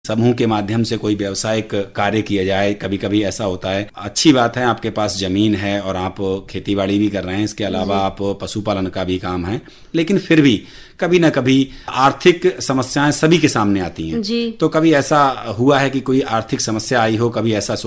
समूह के माध्यम से कोई व्यावसायिक कार्य किया जाए। कभी कभी ऐसा होता है, अच्छी बात है आपके पास जमीन है और आप खेती बाड़ी भी कर रहे हैं, इसके अलावा जी। आप पशुपालन का भी काम है, लेकिन फिर भी कभी ना कभी आर्थिक समस्याएं सभी के सामने आती हैं। जी। तो कभी ऐसा हुआ है कि कोई आर्थिक समस्या आई हो, कभी ऐसा